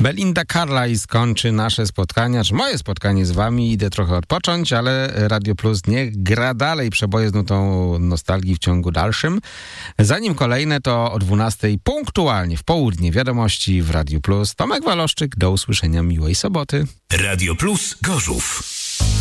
Belinda Carlisle kończy nasze spotkania, czy moje spotkanie z wami. Idę trochę odpocząć, ale Radio Plus niech gra dalej przeboje z nutą nostalgii w ciągu dalszym. Zanim kolejne, to o 12:00 punktualnie w południe wiadomości w Radio Plus. Tomek Waloszczyk, do usłyszenia, miłej soboty. Radio Plus Gorzów.